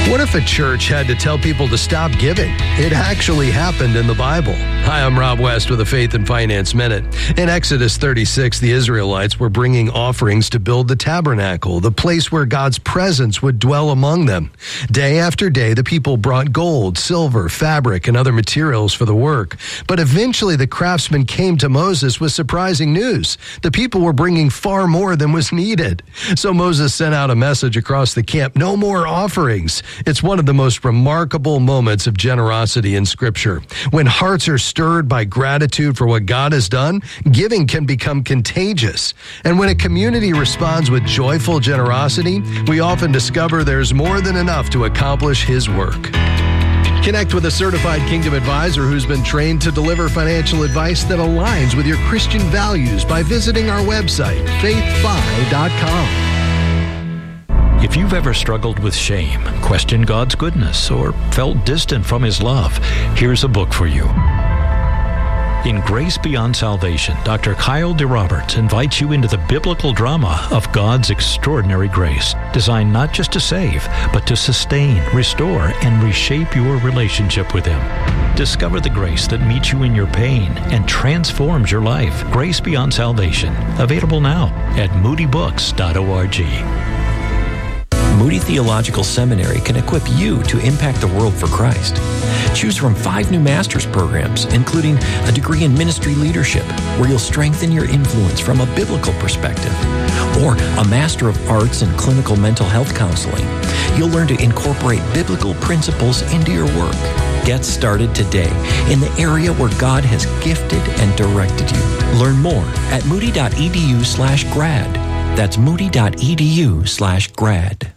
What if a church had to tell people to stop giving? It actually happened in the Bible. Hi, I'm Rob West with a Faith and Finance Minute. In Exodus 36, the Israelites were bringing offerings to build the tabernacle, the place where God's presence would dwell among them. Day after day, the people brought gold, silver, fabric, and other materials for the work. But eventually, the craftsmen came to Moses with surprising news. The people were bringing far more than was needed. So Moses sent out a message across the camp, no more offerings. It's one of the most remarkable moments of generosity in Scripture. When hearts are stirred by gratitude for what God has done, giving can become contagious. And when a community responds with joyful generosity, we often discover there's more than enough to accomplish His work. Connect with a certified Kingdom advisor who's been trained to deliver financial advice that aligns with your Christian values by visiting our website, faithfi.com. If you've ever struggled with shame, questioned God's goodness, or felt distant from His love, here's a book for you. In Grace Beyond Salvation, Dr. Kyle DeRoberts invites you into the biblical drama of God's extraordinary grace, designed not just to save, but to sustain, restore, and reshape your relationship with Him. Discover the grace that meets you in your pain and transforms your life. Grace Beyond Salvation, available now at moodybooks.org. Moody Theological Seminary can equip you to impact the world for Christ. Choose from 5 new master's programs, including a degree in ministry leadership, where you'll strengthen your influence from a biblical perspective, or a Master of Arts in Clinical Mental Health Counseling. You'll learn to incorporate biblical principles into your work. Get started today in the area where God has gifted and directed you. Learn more at moody.edu/grad. That's moody.edu/grad.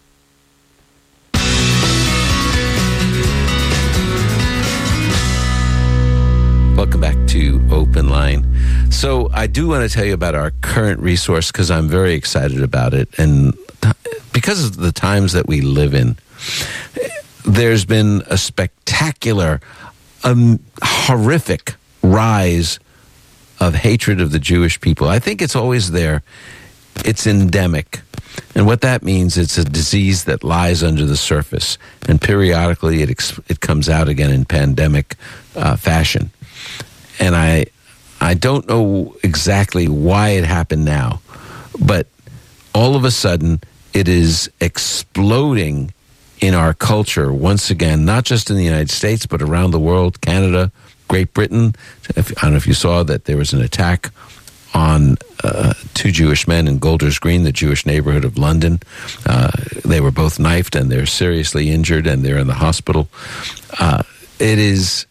Welcome back to Open Line. So I do want to tell you about our current resource because I'm very excited about it. And because of the times that we live in, there's been a spectacular, horrific rise of hatred of the Jewish people. I think it's always there. It's endemic. And what that means, it's a disease that lies under the surface. And periodically it comes out again in pandemic fashion. And I don't know exactly why it happened now, but all of a sudden it is exploding in our culture once again, not just in the United States, but around the world, Canada, Great Britain. I don't know if you saw that there was an attack on 2 Jewish men in Golders Green, the Jewish neighborhood of London. They were both knifed and they're seriously injured and they're in the hospital. It is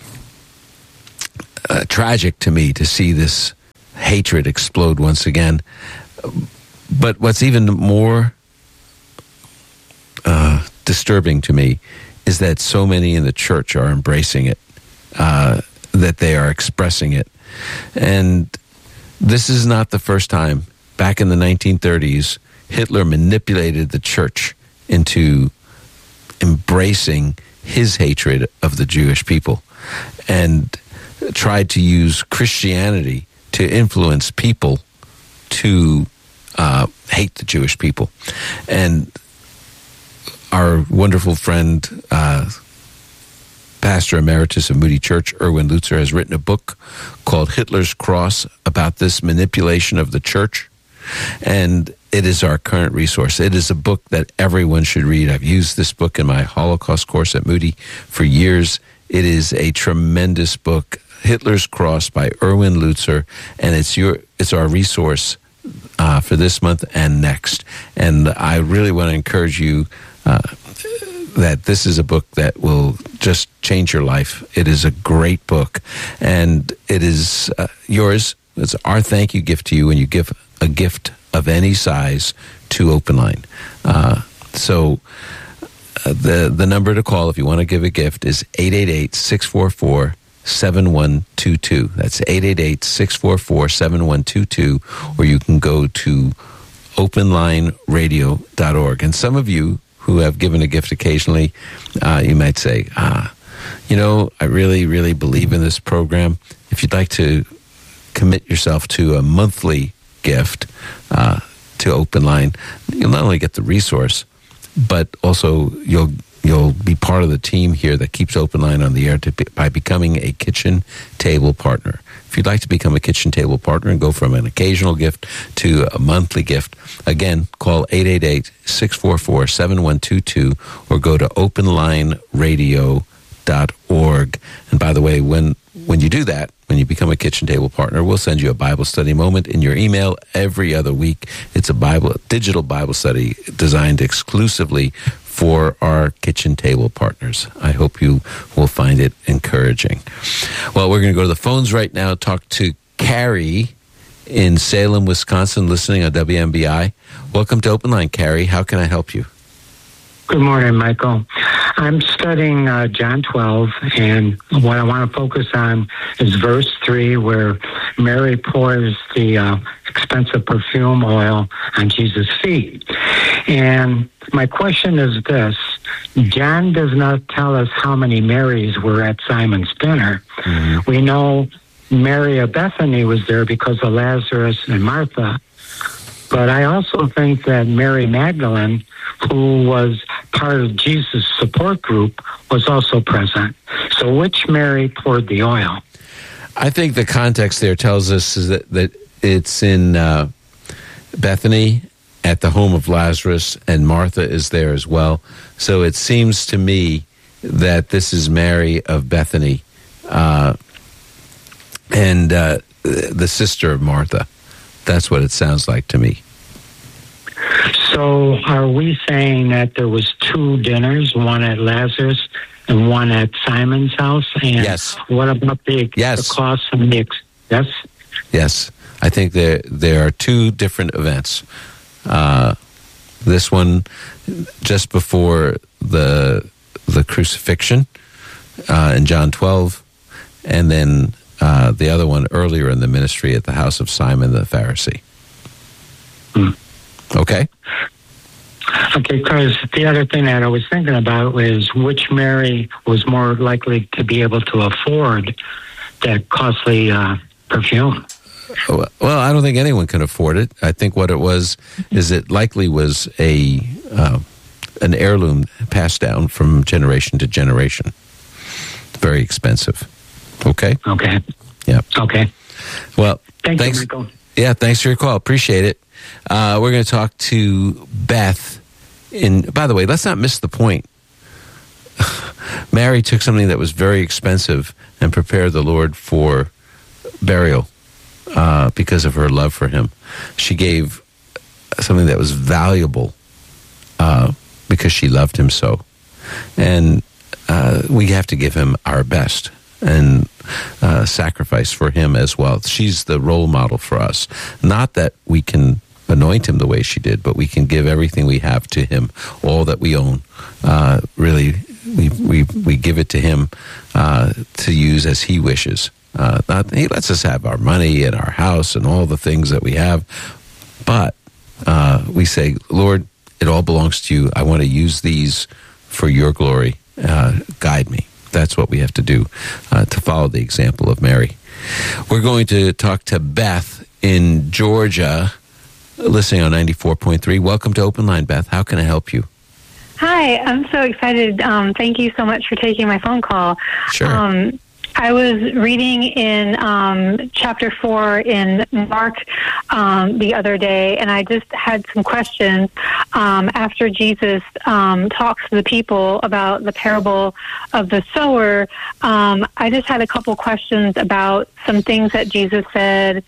tragic to me to see this hatred explode once again. But what's even more disturbing to me is that so many in the church are embracing it, that they are expressing it. And this is not the first time. Back in the 1930s, Hitler manipulated the church into embracing his hatred of the Jewish people and tried to use Christianity to influence people to hate the Jewish people. And our wonderful friend, Pastor Emeritus of Moody Church, Erwin Lutzer, has written a book called Hitler's Cross about this manipulation of the church. And it is our current resource. It is a book that everyone should read. I've used this book in my Holocaust course at Moody for years. It is a tremendous book, Hitler's Cross by Erwin Lutzer, and it's our resource for this month and next. And I really want to encourage you that this is a book that will just change your life. It is a great book, and it is yours. It's our thank you gift to you when you give a gift of any size to Open Line. So the number to call if you want to give a gift is 888-644-7122. That's 888-644-7122, or you can go to openlineradio.org. And some of you who have given a gift occasionally, you might say, I really, really believe in this program. If you'd like to commit yourself to a monthly gift to Open Line, you'll not only get the resource, but also you'll be part of the team here that keeps Open Line on the air by becoming a kitchen table partner. If you'd like to become a kitchen table partner and go from an occasional gift to a monthly gift, again, call 888-644-7122 or go to openlineradio.org. And by the way, when you do that, when you become a kitchen table partner, we'll send you a Bible study moment in your email every other week. It's a digital Bible study designed exclusively for our kitchen table partners. I hope you will find it encouraging. Well, we're going to go to the phones right now, talk to Carrie in Salem, Wisconsin, listening on WMBI. Welcome to Open Line, Carrie. How can I help you? Good morning, Michael. I'm studying John 12, and what I want to focus on is verse 3, where Mary pours the expensive perfume oil on Jesus' feet. And my question is this. John does not tell us how many Marys were at Simon's dinner. Mm-hmm. We know Mary of Bethany was there because of Lazarus and Martha. But I also think that Mary Magdalene, who was part of Jesus' support group, was also present. So which Mary poured the oil? I think the context there tells us is that it's in Bethany at the home of Lazarus, and Martha is there as well. So it seems to me that this is Mary of Bethany and the sister of Martha. That's what it sounds like to me. So are we saying that there was two dinners, one at Lazarus and one at Simon's house? And yes. What about the cost and the yes? Yes. I think there are two different events. This one just before the crucifixion in John 12, and then the other one earlier in the ministry at the house of Simon the Pharisee. Okay? Okay, because the other thing that I was thinking about was which Mary was more likely to be able to afford that costly perfume. Well, I don't think anyone can afford it. I think what it was is it likely was an heirloom passed down from generation to generation. Very expensive. Okay? Okay. Yeah. Okay. Well, thanks. You, Michael. Yeah, thanks for your call. Appreciate it. We're going to talk to Beth. By the way, let's not miss the point. Mary took something that was very expensive and prepared the Lord for burial because of her love for him. She gave something that was valuable because she loved him so. And we have to give him our best and sacrifice for him as well. She's the role model for us. Not that we can anoint him the way she did, but we can give everything we have to him, all that we own. Really, we give it to him to use as he wishes. He lets us have our money and our house and all the things that we have, but we say, Lord, it all belongs to you. I want to use these for your glory. Guide me. That's what we have to do to follow the example of Mary. We're going to talk to Beth in Georgia, listening on 94.3. Welcome to Open Line, Beth. How can I help you? Hi, I'm so excited. Thank you so much for taking my phone call. Sure. I was reading in chapter 4 in Mark the other day, and I just had some questions after Jesus talks to the people about the parable of the sower. I just had a couple questions about some things that Jesus said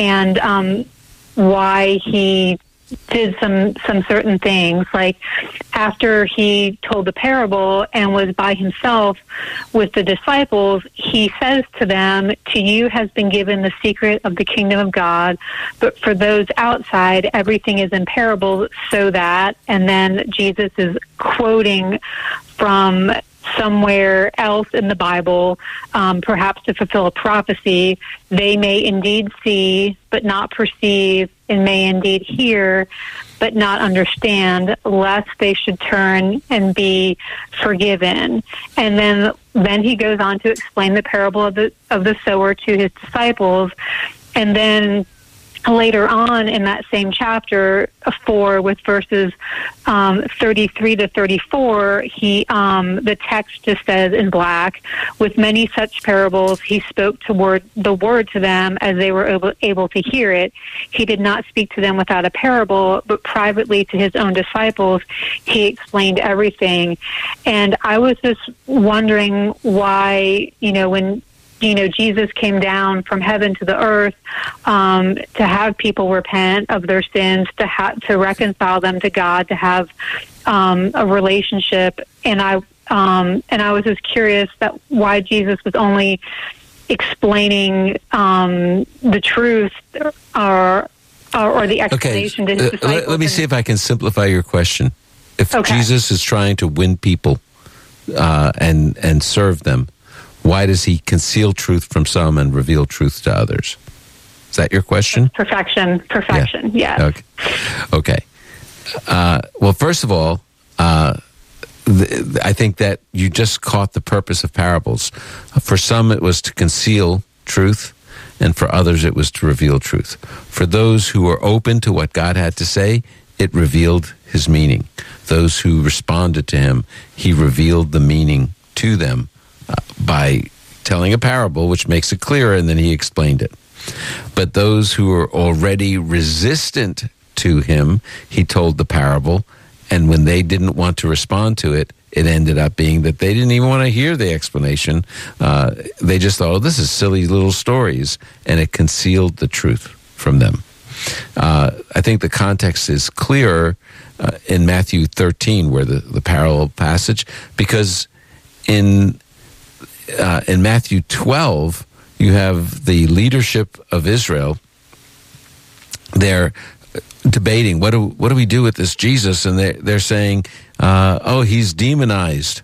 and why he did some certain things. Like after he told the parable and was by himself with the disciples, he says to them, "To you has been given the secret of the kingdom of God, but for those outside, everything is in parables, so that," and then Jesus is quoting from somewhere else in the Bible, perhaps to fulfill a prophecy, "They may indeed see, but not perceive, and may indeed hear, but not understand, lest they should turn and be forgiven." And then he goes on to explain the parable of the sower to his disciples. And then later on in that same chapter 4, with verses 33 to 34, the text just says in black, with many such parables he spoke the word to them as they were able to hear it. He did not speak to them without a parable, but privately to his own disciples he explained everything. And I was just wondering why, when Jesus came down from heaven to the earth to have people repent of their sins, to reconcile them to God, to have a relationship. And I was just curious that why Jesus was only explaining the truth or the explanation to his disciples. Let me see if I can simplify your question. If Jesus is trying to win people and serve them, why does he conceal truth from some and reveal truth to others? Is that your question? Perfection, yeah. Okay. Well, first of all, I think that you just caught the purpose of parables. For some, it was to conceal truth, and for others, it was to reveal truth. For those who were open to what God had to say, it revealed his meaning. Those who responded to him, he revealed the meaning to them by telling a parable, which makes it clearer, and then he explained it. But those who were already resistant to him, he told the parable, and when they didn't want to respond to it, it ended up being that they didn't even want to hear the explanation. They just thought, this is silly little stories, and it concealed the truth from them. I think the context is clearer in Matthew 13, where the parallel passage, because in Matthew 12, you have the leadership of Israel. They're debating, what do we do with this Jesus? And they're saying, he's demonized.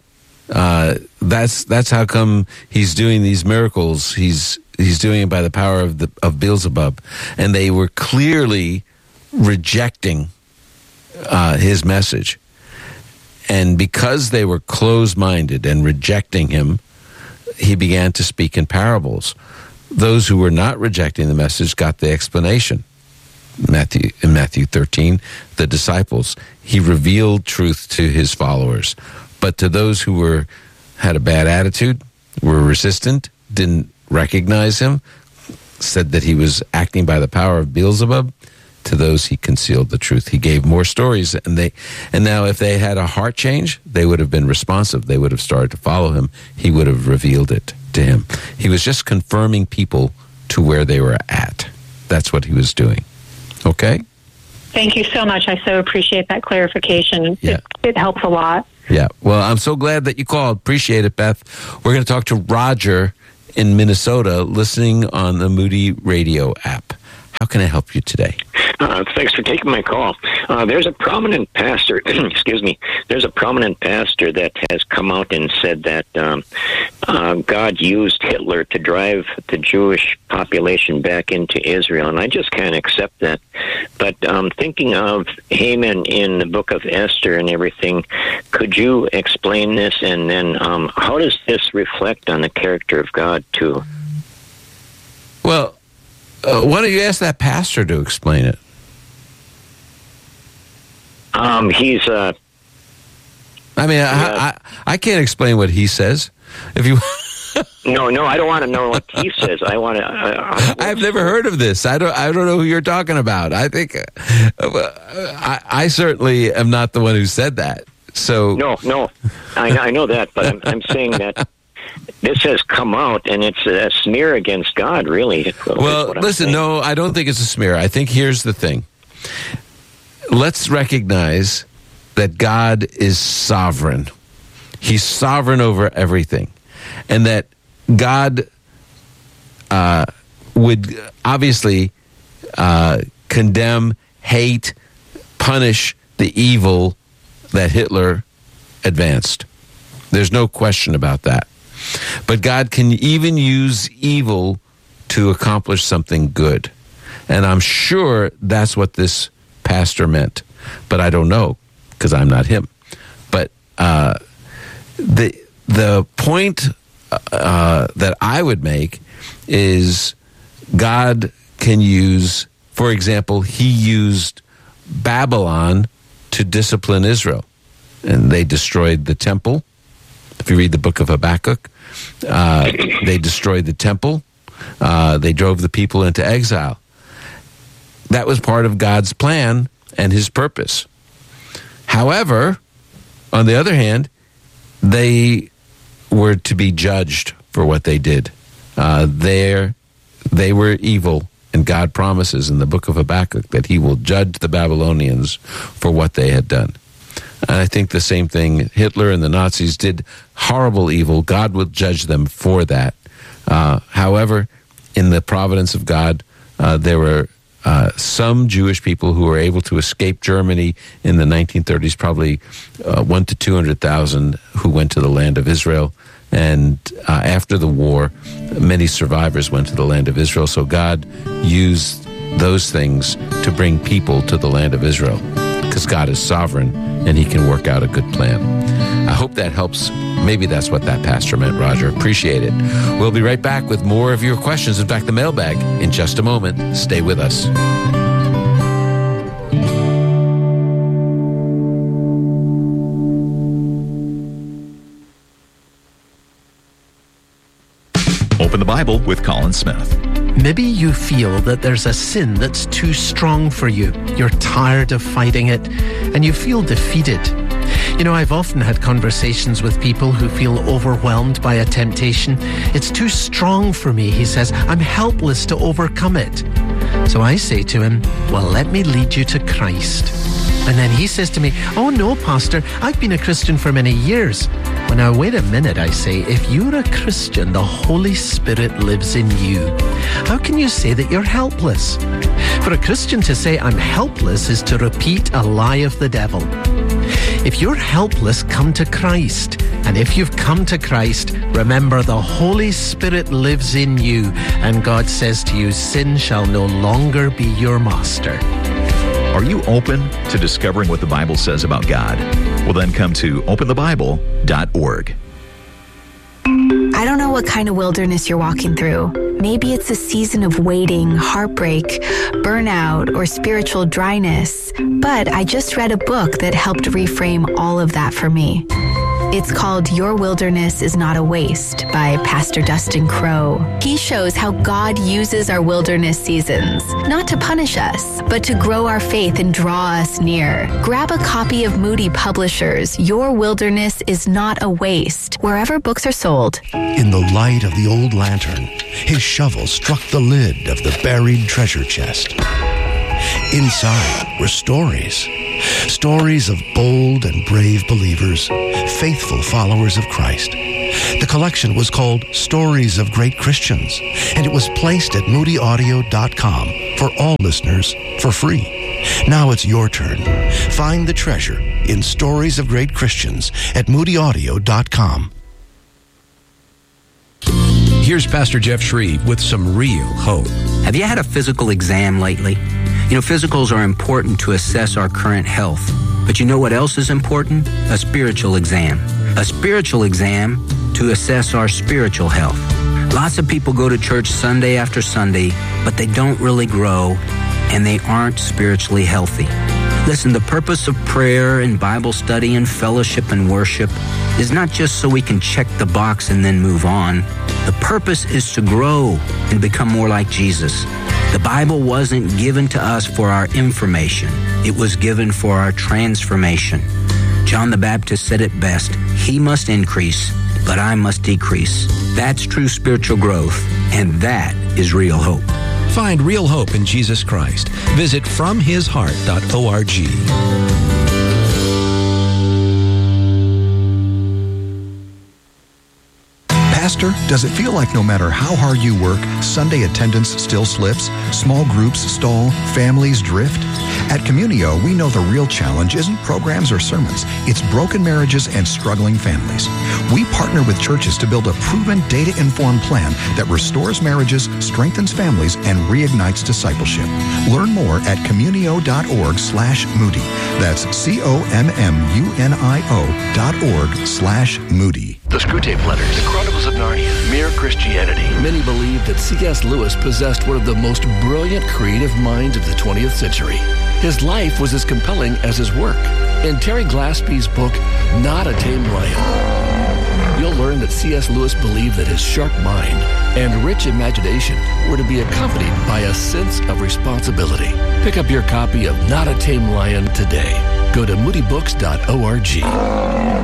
That's how come he's doing these miracles. He's doing it by the power of Beelzebub. And they were clearly rejecting his message. And because they were closed-minded and rejecting him, he began to speak in parables. Those who were not rejecting the message got the explanation. In Matthew 13, the disciples, he revealed truth to his followers. But to those who had a bad attitude, were resistant, didn't recognize him, said that he was acting by the power of Beelzebub, to those he concealed the truth. He gave more stories, and now if they had a heart change, they would have been responsive. They would have started to follow him. He would have revealed it to him. He was just confirming people to where they were at. That's what he was doing. Okay? Thank you so much. I so appreciate that clarification. Yeah. It helps a lot. Yeah. Well, I'm so glad that you called. Appreciate it, Beth. We're going to talk to Roger in Minnesota, listening on the Moody Radio app. How can I help you today? Thanks for taking my call. There's a prominent pastor, there's a prominent pastor that has come out and said that God used Hitler to drive the Jewish population back into Israel, and I just can't accept that. But thinking of Haman in the book of Esther and everything, could you explain this, and then how does this reflect on the character of God, too? Well, why don't you ask that pastor to explain it? He's. I can't explain what he says. If you. No, I don't want to know what he says. I want to. I've never heard of this. I don't know who you're talking about. I think I certainly am not the one who said that. So no, I know that, but I'm saying that this has come out, and it's a smear against God, really. Well, listen, no, I don't think it's a smear. I think here's the thing. Let's recognize that God is sovereign. He's sovereign over everything. And that God would obviously condemn, hate, punish the evil that Hitler advanced. There's no question about that. But God can even use evil to accomplish something good. And I'm sure that's what this pastor meant. But I don't know, because I'm not him. But the point that I would make is God can use For example, he used Babylon to discipline Israel, and they destroyed the temple. If you read the book of Habakkuk, they destroyed the temple. They drove the people into exile. That was part of God's plan and his purpose. However, on the other hand, they were to be judged for what they did. They were evil, and God promises in the book of Habakkuk that he will judge the Babylonians for what they had done. And I think the same thing, Hitler and the Nazis did horrible evil. God will judge them for that. However, in the providence of God, there were some Jewish people who were able to escape Germany in the 1930s, probably 1 to 200,000 who went to the land of Israel. And after the war, many survivors went to the land of Israel. So God used those things to bring people to the land of Israel, because God is sovereign and he can work out a good plan. I hope that helps. Maybe that's what that pastor meant, Roger. Appreciate it. We'll be right back with more of your questions. In fact, the mailbag in just a moment. Stay with us. Open the Bible with Colin Smith. Maybe you feel that there's a sin that's too strong for you. You're tired of fighting it, and you feel defeated. You know, I've often had conversations with people who feel overwhelmed by a temptation. It's too strong for me, he says. I'm helpless to overcome it. So I say to him, well, let me lead you to Christ. And then he says to me, oh no, Pastor, I've been a Christian for many years. Well, now, wait a minute, I say. If you're a Christian, the Holy Spirit lives in you. How can you say that you're helpless? For a Christian to say, I'm helpless, is to repeat a lie of the devil. If you're helpless, come to Christ. And if you've come to Christ, remember the Holy Spirit lives in you. And God says to you, sin shall no longer be your master. Are you open to discovering what the Bible says about God? Well, then come to openthebible.org. I don't know what kind of wilderness you're walking through. Maybe it's a season of waiting, heartbreak, burnout, or spiritual dryness. But I just read a book that helped reframe all of that for me. It's called Your Wilderness is Not a Waste by Pastor Dustin Crowe. He shows how God uses our wilderness seasons, not to punish us, but to grow our faith and draw us near. Grab a copy of Moody Publishers' Your Wilderness is Not a Waste, wherever books are sold. In the light of the old lantern, his shovel struck the lid of the buried treasure chest. Inside were stories of bold and brave believers, faithful followers of Christ. The collection was called Stories of Great Christians, and it was placed at moodyaudio.com for all listeners for free. Now it's your turn. Find the treasure in Stories of Great Christians at moodyaudio.com. Here's Pastor Jeff Shreve with some real hope. Have you had a physical exam lately? You know, physicals are important to assess our current health. But you know what else is important? A spiritual exam. A spiritual exam to assess our spiritual health. Lots of people go to church Sunday after Sunday, but they don't really grow, and they aren't spiritually healthy. Listen, the purpose of prayer and Bible study and fellowship and worship is not just so we can check the box and then move on. The purpose is to grow and become more like Jesus. The Bible wasn't given to us for our information. It was given for our transformation. John the Baptist said it best, "He must increase, but I must decrease." That's true spiritual growth, and that is real hope. Find real hope in Jesus Christ. Visit FromHisHeart.org. Pastor, does it feel like no matter how hard you work, Sunday attendance still slips, small groups stall, families drift? At Communio, we know the real challenge isn't programs or sermons. It's broken marriages and struggling families. We partner with churches to build a proven, data-informed plan that restores marriages, strengthens families, and reignites discipleship. Learn more at communio.org/Moody. That's COMMUNIO.org/Moody. moody.org/Moody. The Screwtape Letters, The Chronicles of Narnia, Mere Christianity. Many believe that C.S. Lewis possessed one of the most brilliant creative minds of the 20th century. His life was as compelling as his work. In Terry Glaspie's book, Not a Tame Lion, you'll learn that C.S. Lewis believed that his sharp mind and rich imagination were to be accompanied by a sense of responsibility. Pick up your copy of Not a Tame Lion today. Go to moodybooks.org.